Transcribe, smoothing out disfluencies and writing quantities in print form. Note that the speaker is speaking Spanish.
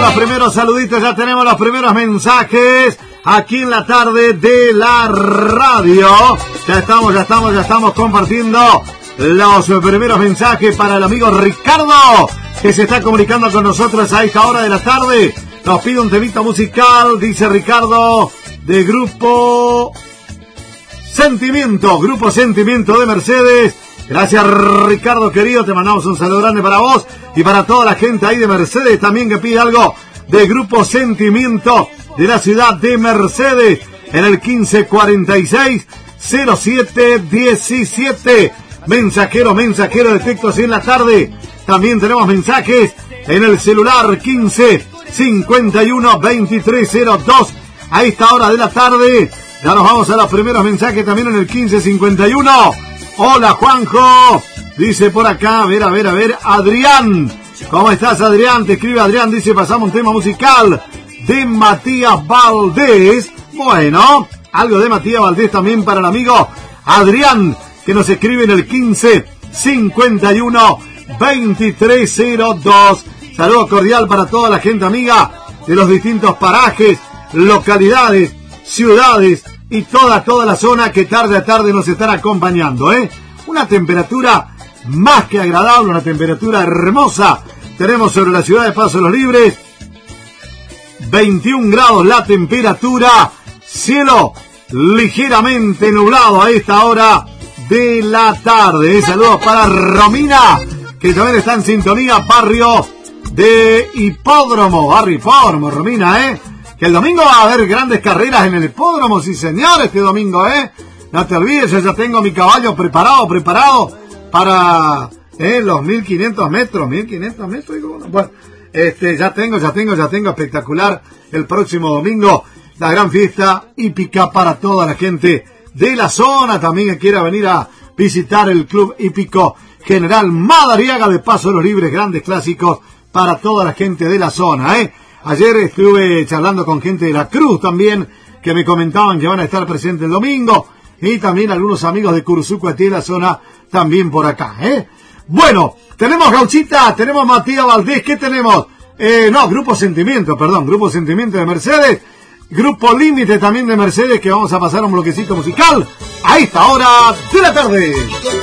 los primeros saluditos, ya tenemos los primeros mensajes aquí en la tarde de la radio. Ya estamos compartiendo los primeros mensajes para el amigo Ricardo, que se está comunicando con nosotros a esta hora de la tarde. Nos pide un temita musical, dice Ricardo, de Grupo Sentimiento de Mercedes. Gracias, Ricardo querido, te mandamos un saludo grande para vos y para toda la gente ahí de Mercedes también que pide algo de Grupo Sentimiento de la ciudad de Mercedes en el 1546-0717. Mensajero de texto así en la tarde. También tenemos mensajes en el celular 1551-2302 a esta hora de la tarde. Ya nos vamos a los primeros mensajes también en el 1551. Hola Juanjo, dice por acá, a ver, Adrián. ¿Cómo estás, Adrián? Te escribe Adrián, dice, pasamos un tema musical de Matías Valdés. Bueno, algo de Matías Valdés también para el amigo Adrián, que nos escribe en el 1551-2302. Saludo cordial para toda la gente amiga de los distintos parajes, localidades, ciudades y toda la zona que tarde a tarde nos están acompañando, Una temperatura más que agradable, una temperatura hermosa. Tenemos sobre la ciudad de Paso de los Libres 21 grados la temperatura, cielo ligeramente nublado a esta hora de la tarde. Saludos para Romina, que también está en sintonía, barrio Hipódromo, Romina, que el domingo va a haber grandes carreras en el hipódromo, sí señor, este domingo, no te olvides, yo ya tengo mi caballo preparado para los 1500 metros, bueno, ya tengo espectacular el próximo domingo, la gran fiesta hípica para toda la gente de la zona, también que quiera venir a visitar el Club Hípico General Madariaga de Paso de los Libres, grandes clásicos para toda la gente de la zona, Ayer estuve charlando con gente de la Cruz también, que me comentaban que van a estar presentes el domingo, y también algunos amigos de Curuzúcuatí de la zona también por acá, Bueno, tenemos Gauchita, tenemos Matías Valdés, ¿qué tenemos? Grupo Sentimiento de Mercedes, Grupo Límite también de Mercedes, que vamos a pasar un bloquecito musical a esta hora de la tarde.